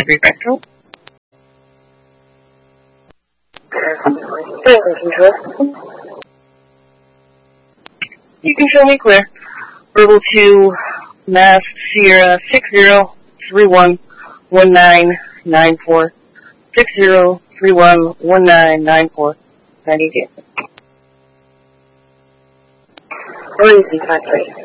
3 Vector. Franklin Control. You can show me clear. Verbal 2, Mass Sierra 60311994. 60311994. 98. Easy, 53.